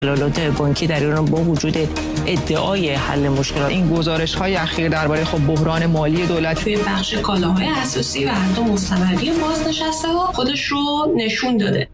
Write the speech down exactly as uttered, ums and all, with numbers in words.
اختلالات بانکی در ایران با وجود ادعای حل مشکلات، این گزارش‌های اخیر درباره خب بحران مالی دولت توی بخش کالاهای اساسی و حتی مستمری بازنشسته ها خودش رو نشون داده.